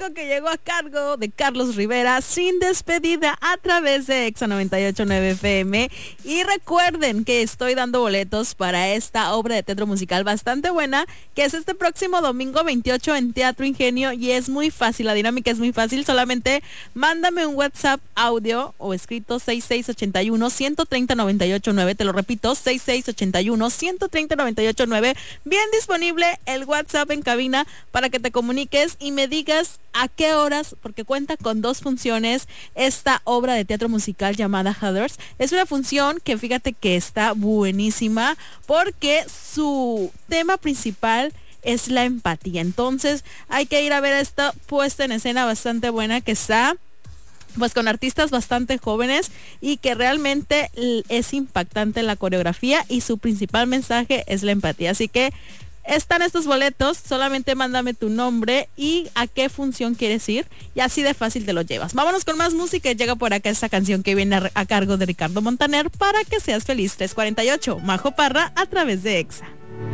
algo que llegó a cargo de Carlos Rivera, Sin Despedida, a través de Exa 98.9 FM. Y recuerden que estoy dando boletos para esta obra de teatro musical bastante buena, que es este próximo domingo 28 en Teatro Ingenio, y es muy fácil, la dinámica es muy fácil. Solamente mándame un WhatsApp audio o escrito 6681-130-989, te lo repito, 6681-130-989. Bien disponible el WhatsApp en cabina para que te comuniques y me digas a qué horas, porque cuenta con 2 funciones esta obra de teatro musical llamada Heathers. Es una función que fíjate que está buenísima porque su tema principal es la empatía. Entonces hay que ir a ver esta puesta en escena bastante buena, que está pues con artistas bastante jóvenes y que realmente es impactante la coreografía, y su principal mensaje es la empatía. Así que están estos boletos, solamente mándame tu nombre y a qué función quieres ir, y así de fácil te lo llevas. Vámonos con más música, y llega por acá esta canción que viene a cargo de Ricardo Montaner, Para que seas feliz. 3:48, Majo Parra a través de Exa.